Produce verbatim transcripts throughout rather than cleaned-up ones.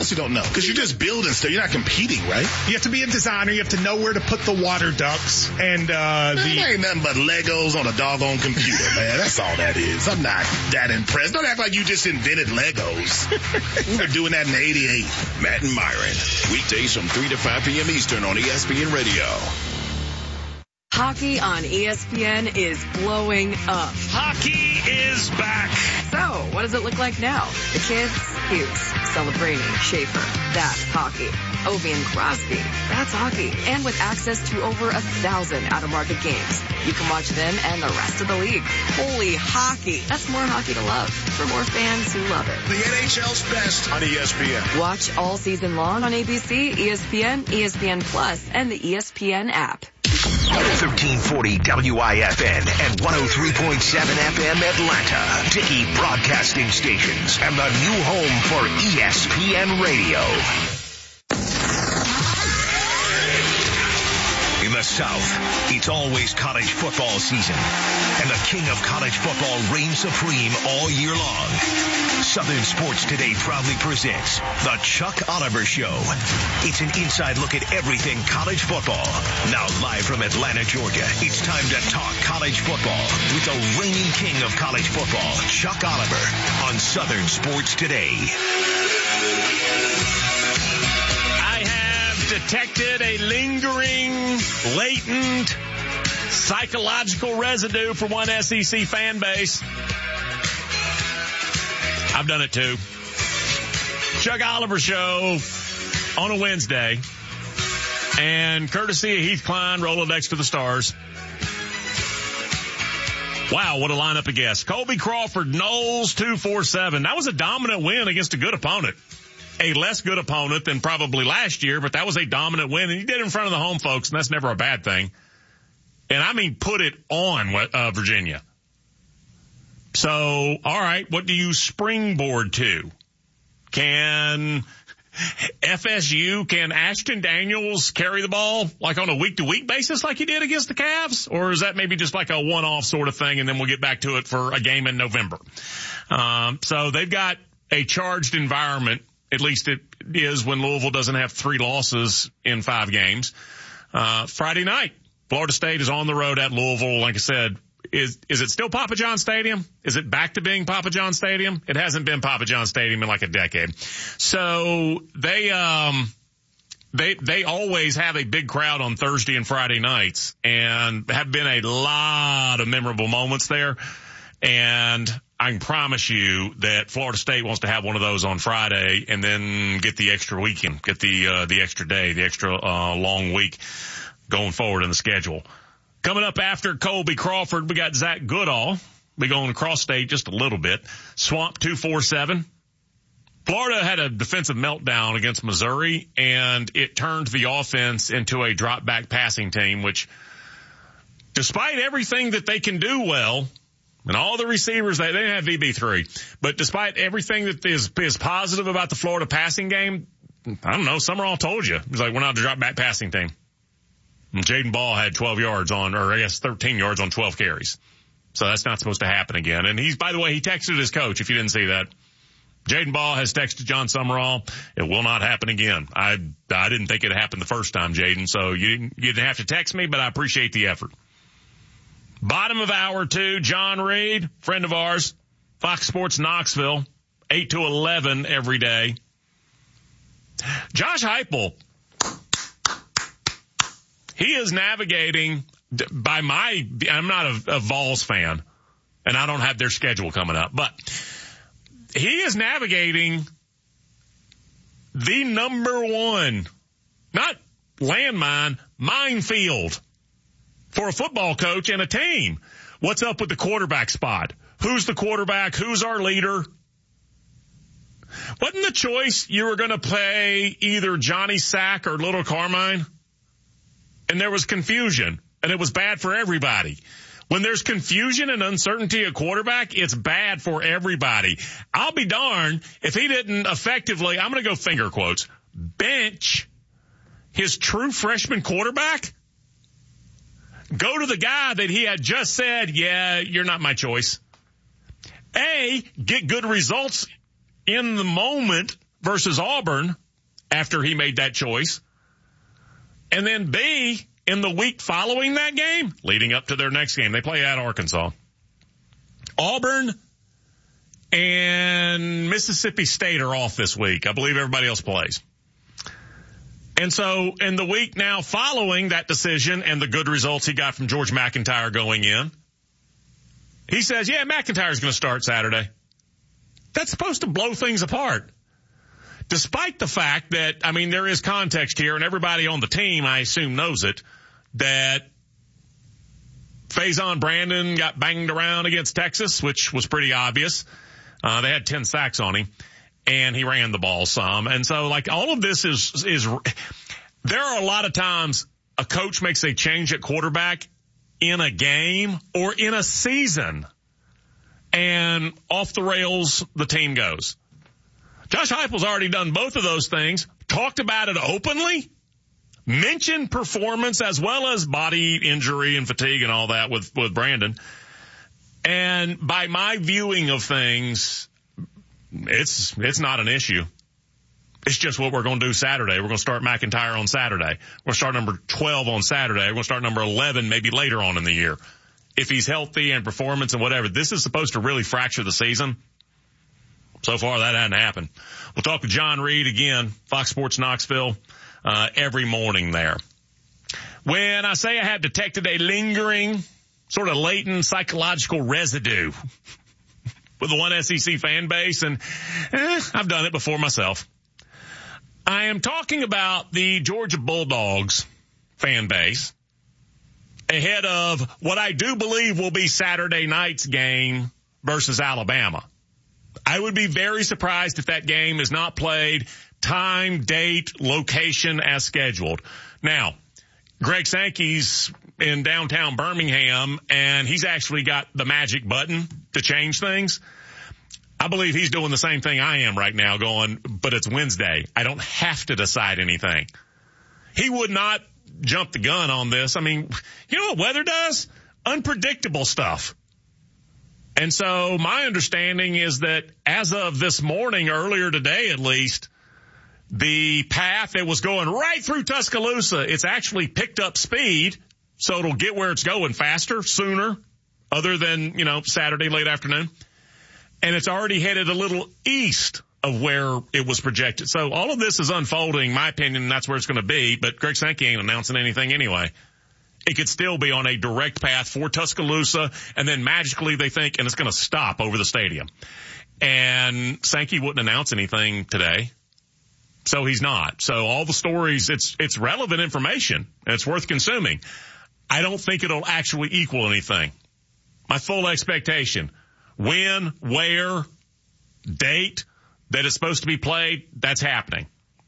You don't know because you're just building stuff. You're not competing, right? You have to be a designer. You have to know where to put the water ducts and uh, the. That ain't nothing but Legos on a doggone computer, man. That's all that is. I'm not that impressed. Don't act like you just invented Legos. We were doing that in eighty-eight. Matt and Myron, weekdays from three to five p.m. Eastern on E S P N Radio. Hockey on E S P N is blowing up. Hockey is back. So, what does it look like now? The kids, Hughes, Celebrini, Schaefer. That's hockey. Ovi and Crosby. That's hockey. And with access to over a thousand out-of-market games, you can watch them and the rest of the league. Holy hockey. That's more hockey to love for more fans who love it. The N H L's best on E S P N. Watch all season long on A B C, E S P N, E S P N Plus, and the E S P N app. thirteen forty W I F N and one oh three point seven F M Atlanta. Dickey Broadcasting Stations and the new home for E S P N Radio. In the South, it's always college football season, and the king of college football reigns supreme all year long. Southern Sports Today proudly presents The Chuck Oliver Show. It's an inside look at everything college football. Now live from Atlanta, Georgia, it's time to talk college football with the reigning king of college football, Chuck Oliver, on Southern Sports Today. I have detected a lingering, latent, psychological residue for one S E C fan base. I've done it too. Chuck Oliver Show on a Wednesday. And courtesy of Heath Klein, Rolodex to the Stars. Wow, what a lineup of guests. Colby Crawford, Knowles two forty-seven. That was a dominant win against a good opponent. A less good opponent than probably last year, but that was a dominant win. And he did it in front of the home folks, and that's never a bad thing. And I mean put it on uh, Virginia. So, all right, what do you springboard to? Can F S U, can Ashton Daniels carry the ball like on a week-to-week basis like he did against the Cavs? Or is that maybe just like a one-off sort of thing, and then we'll get back to it for a game in November? Um, so they've got a charged environment, at least it is when Louisville doesn't have three losses in five games. Uh, Friday night, Florida State is on the road at Louisville. Like I said, Is is it still Papa John Stadium? Is it back to being Papa John Stadium? It hasn't been Papa John Stadium in like a decade. So they um they they always have a big crowd on Thursday and Friday nights, and have been a lot of memorable moments there. And I can promise you that Florida State wants to have one of those on Friday and then get the extra weekend, get the uh, the extra day, the extra uh, long week going forward in the schedule. Coming up after Colby Crawford, we got Zach Goodall. We're going across state just a little bit. Swamp two forty-seven. Florida had a defensive meltdown against Missouri, and it turned the offense into a drop-back passing team, which, despite everything that they can do well, and all the receivers, they, they didn't have V B three, but despite everything that is, is positive about the Florida passing game, I don't know, Summerall told you. It was like, we're not a drop-back passing team. And Jaden Ball had twelve yards on, or I guess thirteen yards on twelve carries. So that's not supposed to happen again. And he's, by the way, he texted his coach, if you didn't see that. Jaden Ball has texted John Summerall. It will not happen again. I, I didn't think it happened the first time, Jaden. So you didn't, you didn't have to text me, but I appreciate the effort. Bottom of hour two, John Reed, friend of ours, Fox Sports Knoxville, eight to eleven every day. Josh Heupel. He is navigating by my, I'm not a, a Vols fan, and I don't have their schedule coming up, but he is navigating the number one, not landmine, minefield for a football coach and a team. What's up with the quarterback spot? Who's the quarterback? Who's our leader? Wasn't the choice you were going to play either Johnny Sack or Little Carmine? And there was confusion, and it was bad for everybody. When there's confusion and uncertainty at quarterback, it's bad for everybody. I'll be darned if he didn't effectively, I'm going to go finger quotes, bench his true freshman quarterback, go to the guy that he had just said, yeah, you're not my choice. A, get good results in the moment versus Auburn after he made that choice. And then B, in the week following that game, leading up to their next game, they play at Arkansas. Auburn and Mississippi State are off this week. I believe everybody else plays. And so in the week now following that decision and the good results he got from George McIntyre going in, he says, yeah, McIntyre's going to start Saturday. That's supposed to blow things apart. Despite the fact that, I mean, there is context here, and everybody on the team, I assume, knows it, that Faison Brandon got banged around against Texas, which was pretty obvious. Uh, they had ten sacks on him, and he ran the ball some. And so, like, all of this is, is, there are a lot of times a coach makes a change at quarterback in a game or in a season, and off the rails the team goes. Josh Heupel's already done both of those things, talked about it openly, mentioned performance as well as body injury and fatigue and all that with, with Brandon. And by my viewing of things, it's, it's not an issue. It's just what we're going to do Saturday. We're going to start McIntyre on Saturday. We're going to start number twelve on Saturday. We're going to start number eleven maybe later on in the year. If he's healthy and performance and whatever, this is supposed to really fracture the season. So far, that hasn't happened. We'll talk with John Reed again, Fox Sports Knoxville, uh, every morning there. When I say I have detected a lingering, sort of latent psychological residue with the one S E C fan base, and eh, I've done it before myself. I am talking about the Georgia Bulldogs fan base ahead of what I do believe will be Saturday night's game versus Alabama. I would be very surprised if that game is not played time, date, location as scheduled. Now, Greg Sankey's in downtown Birmingham, and he's actually got the magic button to change things. I believe he's doing the same thing I am right now, going, but it's Wednesday. I don't have to decide anything. He would not jump the gun on this. I mean, you know what weather does? Unpredictable stuff. And so my understanding is that as of this morning, earlier today at least, the path that was going right through Tuscaloosa, it's actually picked up speed, so it'll get where it's going faster, sooner, other than, you know, Saturday late afternoon. And it's already headed a little east of where it was projected. So all of this is unfolding, in my opinion, and that's where it's going to be. But Greg Sankey ain't announcing anything anyway. It could still be on a direct path for Tuscaloosa, and then magically they think, and it's going to stop over the stadium. And Sankey wouldn't announce anything today, so he's not. So all the stories, it's it's relevant information, and it's worth consuming. I don't think it'll actually equal anything. My full expectation, when, where, date that it's supposed to be played, that's happening.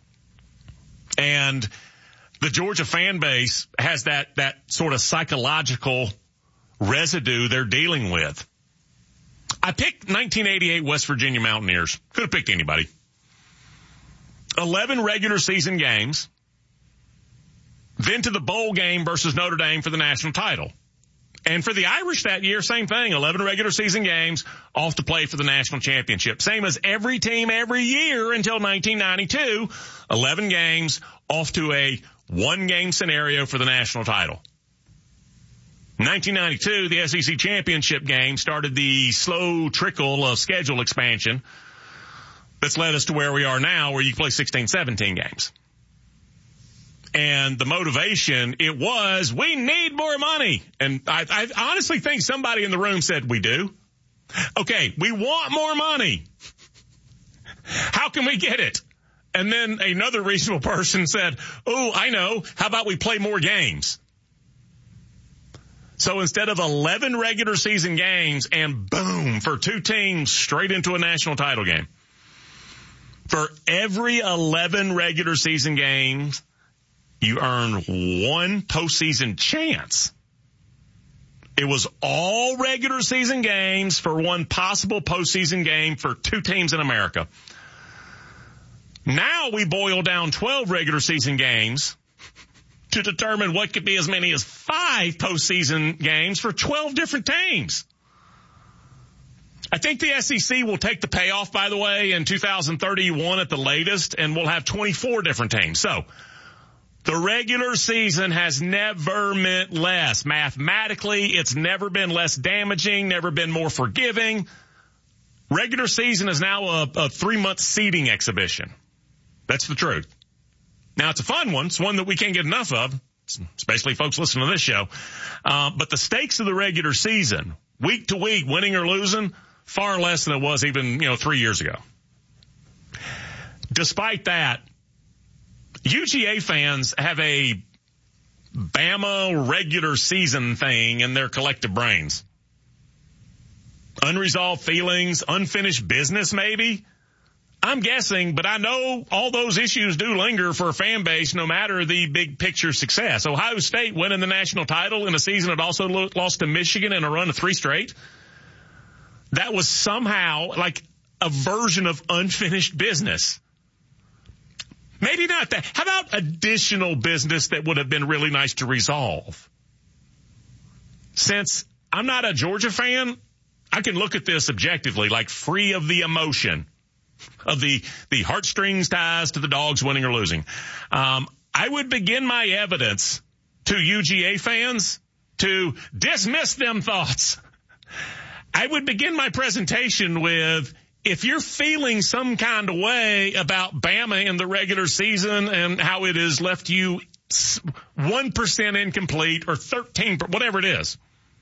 And the Georgia fan base has that, that sort of psychological residue they're dealing with. I picked nineteen eighty-eight West Virginia Mountaineers. Could have picked anybody. eleven regular season games. Then to the bowl game versus Notre Dame for the national title. And for the Irish that year, same thing. eleven regular season games, off to play for the national championship. Same as every team every year until nineteen ninety-two. eleven games, off to a one-game scenario for the national title. nineteen ninety-two, the S E C championship game started the slow trickle of schedule expansion that's led us to where we are now, where you play sixteen, seventeen games. And the motivation, it was, we need more money. And I, I honestly think somebody in the room said, we do. Okay, we want more money. How can we get it? And then another reasonable person said, oh, I know. How about we play more games? So instead of eleven regular season games and boom, for two teams straight into a national title game. For every eleven regular season games, you earn one postseason chance. It was all regular season games for one possible postseason game for two teams in America. Now we boil down twelve regular season games to determine what could be as many as five postseason games for twelve different teams. I think the S E C will take the payoff, by the way, in two thousand thirty-one at the latest, and we'll have twenty-four different teams. So the regular season has never meant less. Mathematically, it's never been less damaging, never been more forgiving. Regular season is now a, a three-month seeding exhibition. That's the truth. Now, it's a fun one. It's one that we can't get enough of, especially folks listening to this show. Uh, but the stakes of the regular season, week to week, winning or losing, far less than it was even, you know, three years ago. Despite that, U G A fans have a Bama regular season thing in their collective brains. Unresolved feelings, unfinished business maybe. I'm guessing, but I know all those issues do linger for a fan base no matter the big picture success. Ohio State winning the national title in a season it also lost to Michigan in a run of three straight. That was somehow like a version of unfinished business. Maybe not that. How about additional business that would have been really nice to resolve? Since I'm not a Georgia fan, I can look at this objectively, like free of the emotion of the, the heartstrings ties to the dogs winning or losing. Um, I would begin my evidence to U G A fans to dismiss them thoughts. I would begin my presentation with, if you're feeling some kind of way about Bama in the regular season and how it has left you one percent incomplete or thirteen, whatever it is,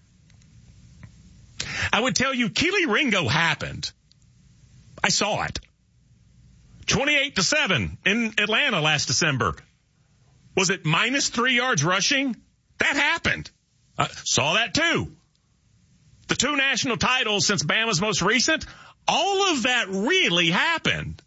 I would tell you Kelee Ringo happened. I saw it. twenty-eight to seven in Atlanta last December. Was it minus three yards rushing? That happened. I saw that too. The two national titles since Bama's most recent, all of that really happened.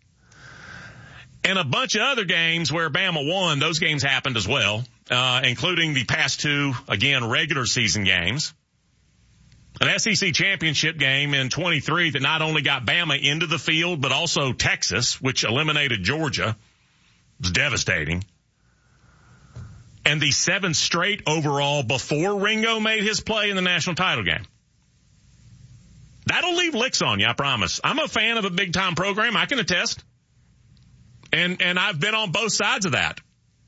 And a bunch of other games where Bama won, those games happened as well, uh, including the past two, again, regular season games. An S E C championship game in twenty-three that not only got Bama into the field, but also Texas, which eliminated Georgia. It was devastating. And the seven straight overall before Ringo made his play in the national title game. That'll leave licks on you, I promise. I'm a fan of a big-time program. I can attest. And and I've been on both sides of that.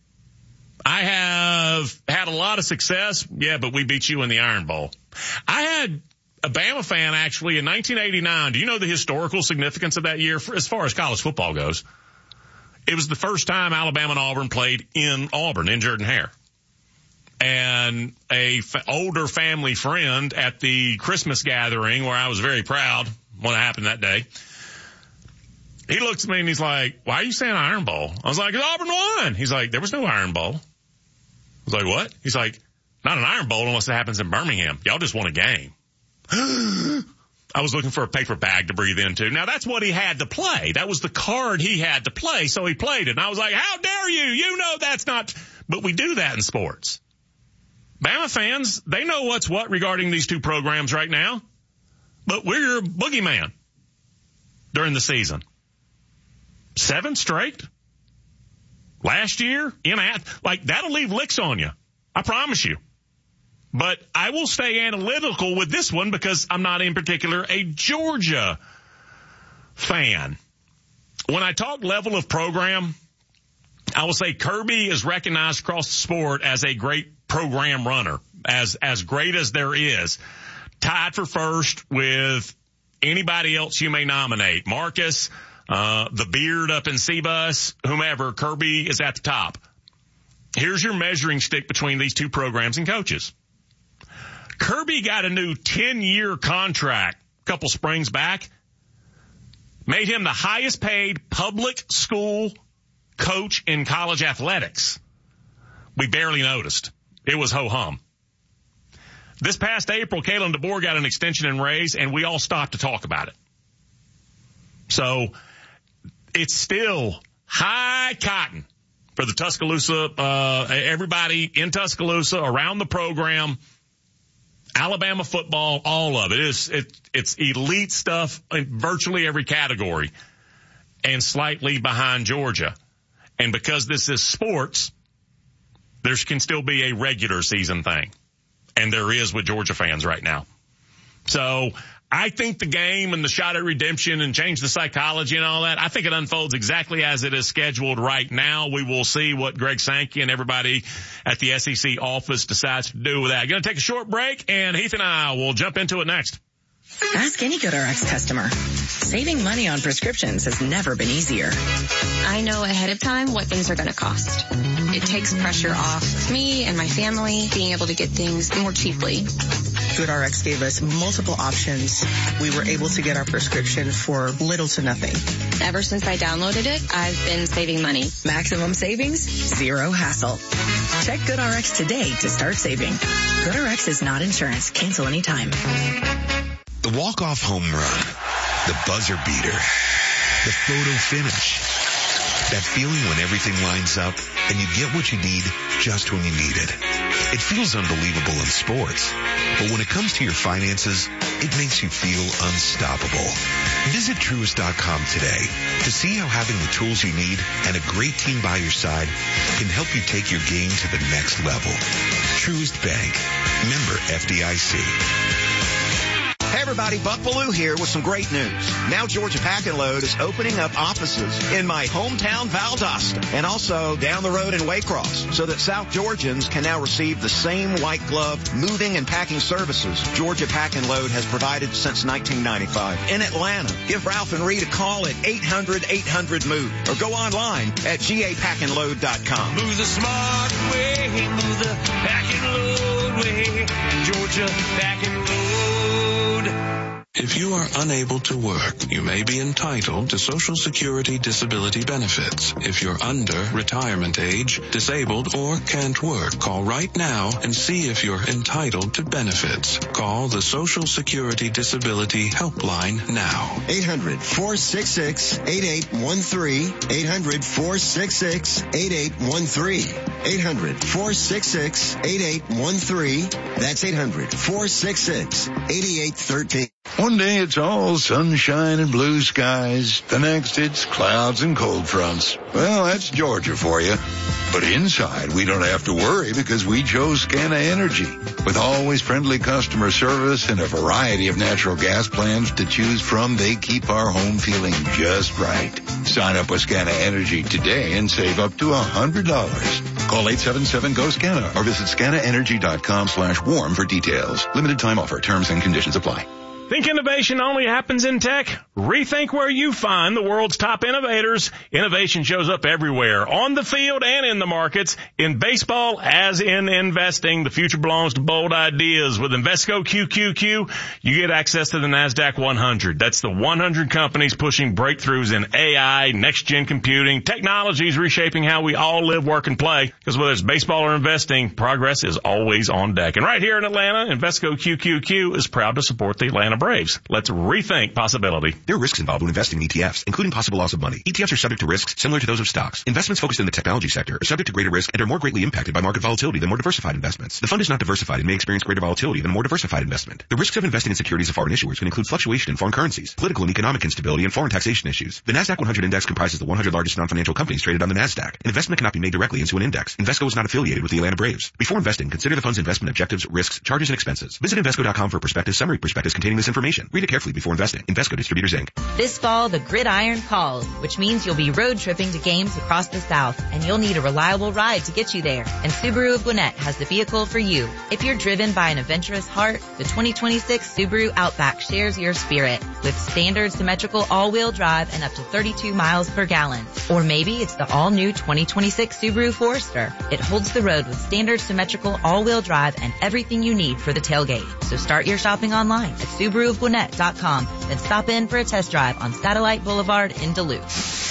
I have had a lot of success. Yeah, but we beat you in the Iron Bowl. I had a Bama fan, actually, in nineteen eighty-nine. Do you know the historical significance of that year for, as far as college football goes? It was the first time Alabama and Auburn played in Auburn, in Jordan-Hare. And a f- older family friend at the Christmas gathering, where I was very proud what happened that day, he looks at me and he's like, why are you saying Iron Bowl? I was like, Auburn won. He's like, there was no Iron Bowl. I was like, what? He's like, not an Iron Bowl unless it happens in Birmingham. Y'all just won a game. I was looking for a paper bag to breathe into. Now, that's what he had to play. That was the card he had to play, so he played it. And I was like, how dare you? You know that's not. But we do that in sports. Bama fans, they know what's what regarding these two programs right now. But we're your boogeyman during the season. Seven straight? Last year? In at, like, that'll leave licks on you. I promise you. But I will stay analytical with this one because I'm not in particular a Georgia fan. When I talk level of program, I will say Kirby is recognized across the sport as a great program runner, as as great as there is. Tied for first with anybody else you may nominate. Marcus, uh, the beard up in C-Bus, whomever, Kirby is at the top. Here's your measuring stick between these two programs and coaches. Kirby got a new ten-year contract a couple springs back, made him the highest paid public school coach in college athletics. We barely noticed. It was ho-hum. This past April, Kalen DeBoer got an extension and raise, and we all stopped to talk about it. So it's still high cotton for the Tuscaloosa, uh, everybody in Tuscaloosa, around the program, Alabama football, all of it. It is, it, it's elite stuff in virtually every category and slightly behind Georgia. And because this is sports, there can still be a regular season thing. And there is with Georgia fans right now. So I think the game and the shot at redemption and change the psychology and all that, I think it unfolds exactly as it is scheduled right now. We will see what Greg Sankey and everybody at the S E C office decides to do with that. Going to take a short break, and Heath and I will jump into it next. Ask any GoodRx customer. Saving money on prescriptions has never been easier. I know ahead of time what things are going to cost. It takes pressure off me and my family being able to get things more cheaply. GoodRx gave us multiple options. We were able to get our prescription for little to nothing. Ever since I downloaded it, I've been saving money. Maximum savings, zero hassle. Check GoodRx today to start saving. GoodRx is not insurance. Cancel anytime. The walk-off home run, the buzzer beater, the photo finish. That feeling when everything lines up and you get what you need just when you need it. It feels unbelievable in sports, but when it comes to your finances, it makes you feel unstoppable. Visit Truist dot com today to see how having the tools you need and a great team by your side can help you take your game to the next level. Truist Bank, member F D I C. Hey everybody, Buck Bellew here with some great news. Now Georgia Pack and Load is opening up offices in my hometown Valdosta and also down the road in Waycross so that South Georgians can now receive the same white glove moving and packing services Georgia Pack and Load has provided since nineteen ninety-five. In Atlanta, give Ralph and Reed a call at eight hundred eight hundred move or go online at G A pack and load dot com. Move the smart way, move the pack and load way, Georgia Pack and Load. If you are unable to work, you may be entitled to Social Security disability benefits. If you're under retirement age, disabled, or can't work, call right now and see if you're entitled to benefits. Call the Social Security Disability Helpline now. eight hundred four six six eight eight one three. eight hundred four six six eight eight one three. eight hundred four six six eight eight one three. That's eight hundred four six six eight eight one three. One day it's all sunshine and blue skies. The next it's clouds and cold fronts. Well, that's Georgia for you. But inside, we don't have to worry because we chose Scana Energy. With always friendly customer service and a variety of natural gas plans to choose from, they keep our home feeling just right. Sign up with Scana Energy today and save up to one hundred dollars. Call eight seven seven, G O, SCANA or visit scana energy dot com slash warm for details. Limited time offer. Terms and conditions apply. Think innovation only happens in tech? Rethink where you find the world's top innovators. Innovation shows up everywhere, on the field and in the markets. In baseball, as in investing, the future belongs to bold ideas. With Invesco Q Q Q, you get access to the NASDAQ one hundred. That's the one hundred companies pushing breakthroughs in A I, next-gen computing, technologies reshaping how we all live, work, and play. Because whether it's baseball or investing, progress is always on deck. And right here in Atlanta, Invesco Q Q Q is proud to support the Atlanta Braves. Let's rethink possibility. There are risks involved when investing in E T Fs, including possible loss of money. E T Fs are subject to risks similar to those of stocks. Investments focused in the technology sector are subject to greater risk and are more greatly impacted by market volatility than more diversified investments. The fund is not diversified and may experience greater volatility than a more diversified investment. The risks of investing in securities of foreign issuers can include fluctuation in foreign currencies, political and economic instability, and foreign taxation issues. The NASDAQ one hundred index comprises the one hundred largest non-financial companies traded on the NASDAQ. An investment cannot be made directly into an index. Invesco is not affiliated with the Atlanta Braves. Before investing, consider the fund's investment objectives, risks, charges, and expenses. Visit Invesco dot com for prospectus, summary prospectus containing this information. Read it carefully before investing. Invesco Distributors, Incorporated. This fall, the Gridiron calls, which means you'll be road tripping to games across the South, and you'll need a reliable ride to get you there. And Subaru of Gwinnett has the vehicle for you. If you're driven by an adventurous heart, the twenty twenty-six Subaru Outback shares your spirit with standard symmetrical all-wheel drive and up to thirty-two miles per gallon. Or maybe it's the all-new twenty twenty-six Subaru Forester. It holds the road with standard symmetrical all-wheel drive and everything you need for the tailgate. So start your shopping online at Subaru of Gwinnett dot com and stop in for a test drive on Satellite Boulevard in Duluth.